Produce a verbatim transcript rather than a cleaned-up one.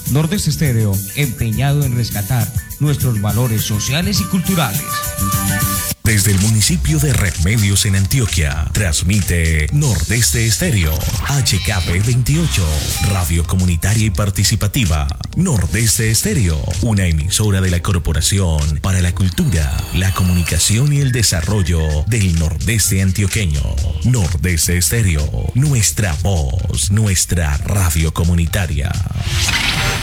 Nordeste Estéreo, empeñado en rescatar nuestros valores sociales y culturales. Desde el municipio de Remedios en Antioquia, transmite Nordeste Estéreo, H K P veintiocho, radio comunitaria y participativa. Nordeste Estéreo, una emisora de la Corporación para la Cultura, la Comunicación y el Desarrollo del Nordeste Antioqueño. Nordeste Estéreo, nuestra voz, nuestra radio comunitaria.